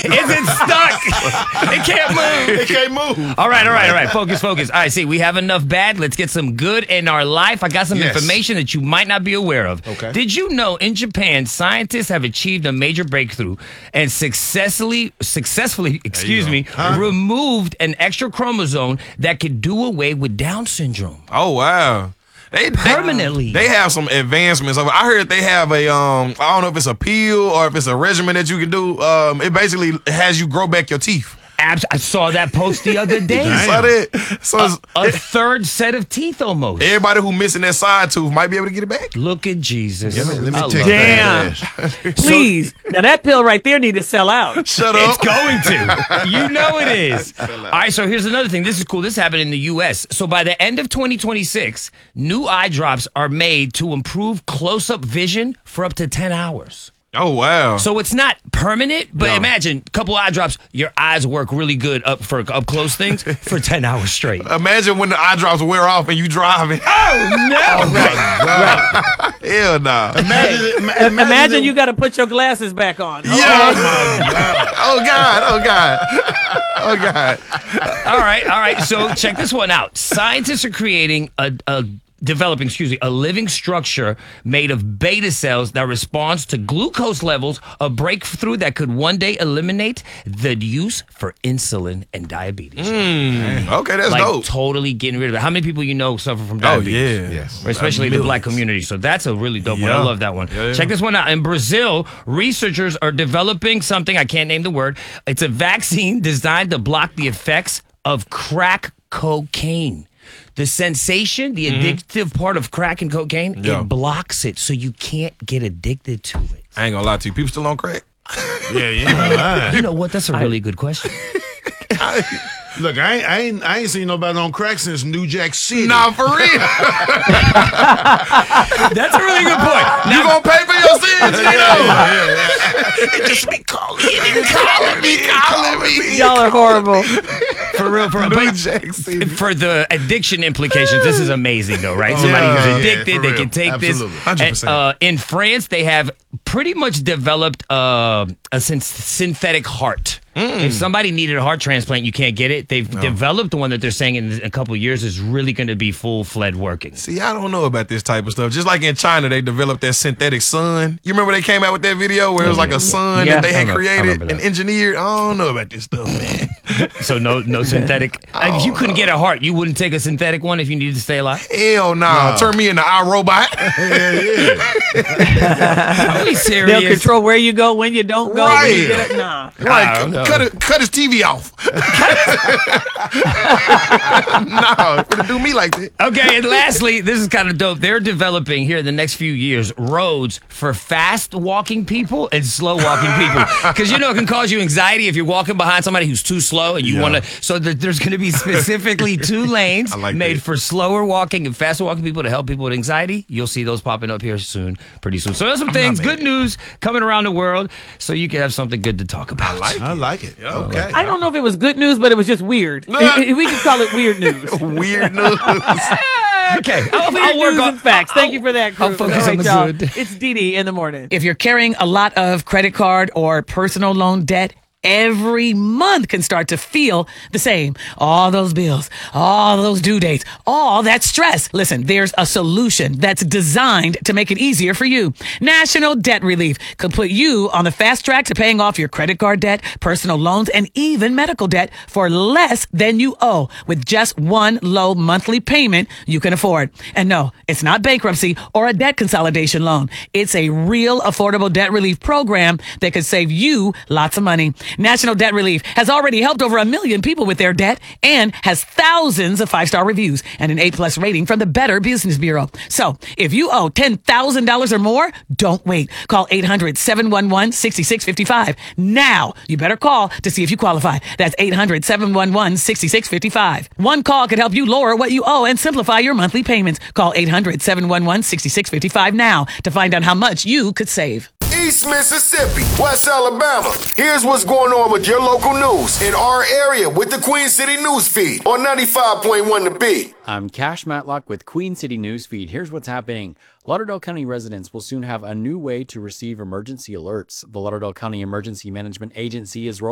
Is it stuck? It can't move. It can't move. All right. Focus. All right, see, we have enough bad. Let's get some good in our life. I got some information that you might not be aware of. Okay. Did you know in Japan, scientists have achieved a major breakthrough and successfully, removed an extra chromosome that could do away with Down syndrome? Oh, wow. Permanently. They have some advancements. I heard they have a, I don't know if it's a pill or if it's a regimen that you can do. It basically has you grow back your teeth. I saw that post the other day. Saw that? So a third set of teeth almost. Everybody who missing that side tooth might be able to get it back. Look at Jesus. Yeah, let me take Damn. Please. Now that pill right there need to sell out. Shut up. It's going to. You know it is. All right, so here's another thing. This is cool. This happened in the U.S. So by the end of 2026, new eye drops are made to improve close-up vision for up to 10 hours. Oh, wow. So it's not permanent, but imagine a couple eye drops, your eyes work really good up close things for 10 hours straight. Imagine when the eye drops wear off and you driving. Oh, no. Right. Hell nah. Imagine you got to put your glasses back on. Yeah. Oh, God. All right. So check this one out. Scientists are creating developing a living structure made of beta cells that responds to glucose levels, a breakthrough that could one day eliminate the use for insulin and diabetes. Okay, that's dope. Totally getting rid of it. How many people you know suffer from diabetes? Oh, yeah. Yes. Especially the black community. So that's a really dope one. I love that one. Yeah. Check this one out. In Brazil, researchers are developing something, I can't name the word. It's a vaccine designed to block the effects of crack cocaine. The sensation, the addictive part of crack and cocaine, it blocks it so you can't get addicted to it. I ain't gonna lie to you. People still on crack? Yeah. You know what? That's a really good question. Look, I ain't seen nobody on crack since New Jack City. Nah, for real. That's a really good point. You gonna pay for your sins, you know? It just be calling me. Y'all are horrible. For real, New Jack City. for the addiction implications, this is amazing, though, right? Somebody who's addicted, for they real. can take Absolutely. this. 100%. In France, they have pretty much developed a synthetic heart. If somebody needed a heart transplant, you can't get it. They've developed one that they're saying in a couple of years is really going to be full-fledged working. See, I don't know about this type of stuff. Just like in China, they developed that synthetic sun. You remember they came out with that video where it was like a sun that they had created and engineered? I don't know about this stuff, man. So no synthetic. If you couldn't get a heart, you wouldn't take a synthetic one if you needed to stay alive? Hell nah. Turn me into iRobot. Are we serious? They'll control where you go, when you don't go. Right. When you get it. Nah. Right. Cut his TV off. No, gonna do me like that. Okay, and lastly, this is kind of dope. They're developing here in the next few years roads for fast walking people and slow walking people. Because you know it can cause you anxiety if you're walking behind somebody who's too slow and you want to. So there's going to be specifically 2 lanes made for slower walking and faster walking people to help people with anxiety. You'll see those popping up here pretty soon. So there's some things, good news coming around the world, so you can have something good to talk about. I like it. Okay. I don't know if it was good news, but it was just weird. We can call it weird news. Weird news. Okay, Weird news and facts. Thank you for that, crew. I'll focus All on the y'all. good. It's Dee Dee in the morning. If you're carrying a lot of credit card or personal loan debt, every month can start to feel the same. All those bills, all those due dates, all that stress. Listen, there's a solution that's designed to make it easier for you. National Debt Relief could put you on the fast track to paying off your credit card debt, personal loans, and even medical debt for less than you owe with just one low monthly payment you can afford. And no, it's not bankruptcy or a debt consolidation loan. It's a real affordable debt relief program that could save you lots of money. National Debt Relief has already helped over 1 million people with their debt and has thousands of 5-star reviews and an A+ rating from the Better Business Bureau. So if you owe $10,000 or more, don't wait. Call 800-711-6655. Now, you better call to see if you qualify. That's 800-711-6655. One call could help you lower what you owe and simplify your monthly payments. Call 800-711-6655 now to find out how much you could save. East Mississippi, West Alabama. Here's what's going on with your local news in our area with the Queen City News Feed on 95.1 The Beat. I'm Cash Matlock with Queen City News Feed. Here's what's happening. Lauderdale County residents will soon have a new way to receive emergency alerts. The Lauderdale County Emergency Management Agency is